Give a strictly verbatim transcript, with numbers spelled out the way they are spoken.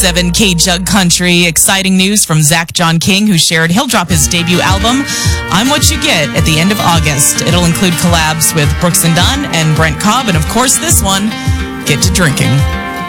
seven K Jug Country. Exciting news from Zach John King, who shared he'll drop his debut album, I'm What You Get, at the end of August. It'll include collabs with Brooks and Dunn and Brent Cobb, and of course this one, Get to Drinking.